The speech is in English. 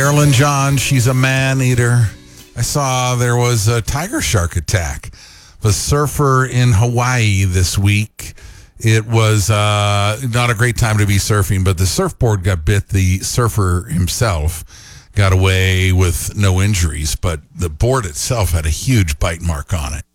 Marilyn John, she's a man-eater. I saw there was a tiger shark attack. A surfer in Hawaii this week. It was not a great time to be surfing, but the surfboard got bit. The surfer himself got away with no injuries, but the board itself had a huge bite mark on it.